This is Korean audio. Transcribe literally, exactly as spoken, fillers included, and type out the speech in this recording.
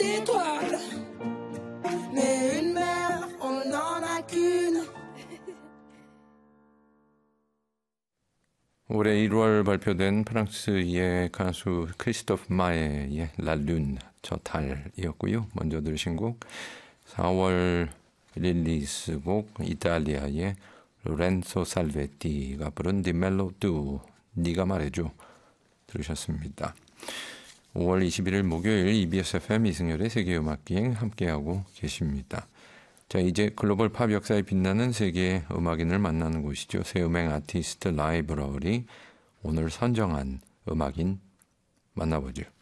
étoiles. Mais une mère, on n'en a qu'une. 올해 일월 발표된 프랑스의 가수 크리스토프 마에의 라룬, 저 달이었고요. 먼저 들으신 곡 사월 릴리스곡 이탈리아의 로렌소 살베티가 부른 디 멜로두, 네가 말해줘 들으셨습니다. 오월 이십일일 목요일 이비에스 에프엠 이승열의 세계음악기행 함께하고 계십니다. 자, 이제 글로벌 팝 역사에 빛나는 세계의 음악인을 만나는 곳이죠. 새음행 아티스트 라이브러리, 오늘 선정한 음악인 만나보죠.